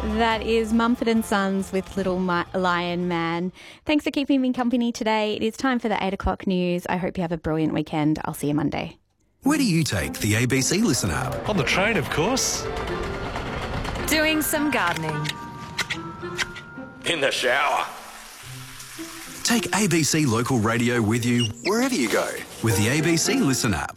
That is Mumford & Sons with Little Lion Man. Thanks for keeping me company today. It is time for the 8 o'clock news. I hope you have a brilliant weekend. I'll see you Monday. Where do you take the ABC Listen app? On the train, of course. Doing some gardening. In the shower. Take ABC Local Radio with you wherever you go with the ABC Listen app.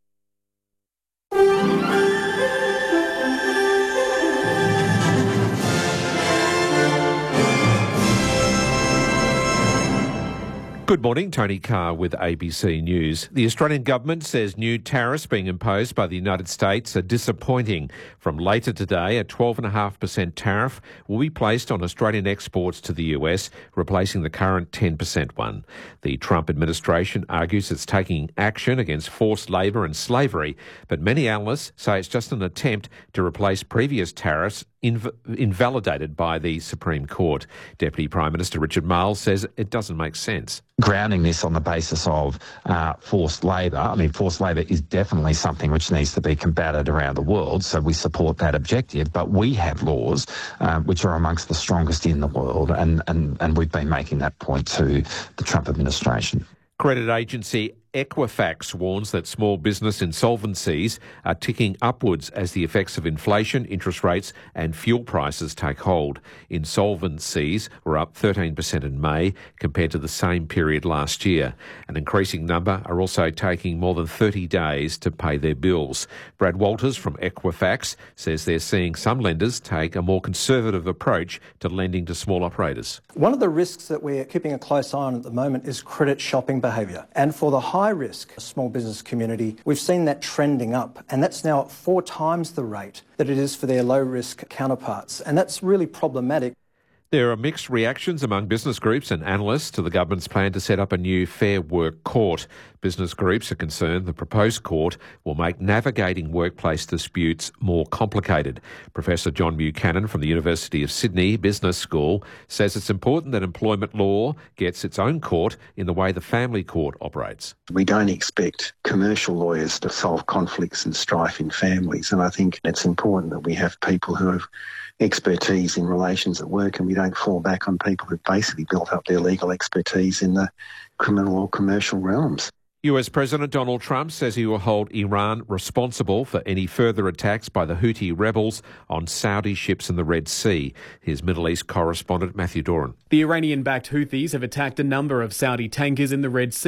Good morning, Tony Carr with ABC News. The Australian government says new tariffs being imposed by the United States are disappointing. From later today, a 12.5% tariff will be placed on Australian exports to the US, replacing the current 10% one. The Trump administration argues it's taking action against forced labour and slavery, but many analysts say it's just an attempt to replace previous tariffs invalidated by the Supreme Court. Deputy Prime Minister Richard Marles says it doesn't make sense. Grounding this on the basis of forced labour. I mean, forced labour is definitely something which needs to be combated around the world, so we support that objective. But we have laws which are amongst the strongest in the world, and we've been making that point to the Trump administration. Credit agency Equifax warns that small business insolvencies are ticking upwards as the effects of inflation, interest rates and fuel prices take hold. Insolvencies were up 13% in May compared to the same period last year. An increasing number are also taking more than 30 days to pay their bills. Brad Walters from Equifax says they're seeing some lenders take a more conservative approach to lending to small operators. One of the risks that we're keeping a close eye on at the moment is credit shopping behaviour. And for the high-risk small business community, we've seen that trending up, and that's now at 4 times the rate that it is for their low-risk counterparts, and that's really problematic. There are mixed reactions among business groups and analysts to the government's plan to set up a new Fair Work Court. Business groups are concerned the proposed court will make navigating workplace disputes more complicated. Professor John Buchanan from the University of Sydney Business School says it's important that employment law gets its own court in the way the family court operates. We don't expect commercial lawyers to solve conflicts and strife in families, and I think it's important that we have people who have expertise in relations at work, and we don't fall back on people who've basically built up their legal expertise in the criminal or commercial realms. US President Donald Trump says he will hold Iran responsible for any further attacks by the Houthi rebels on Saudi ships in the Red Sea. Here's Middle East correspondent Matthew Doran. The Iranian-backed Houthis have attacked a number of Saudi tankers in the Red Sea.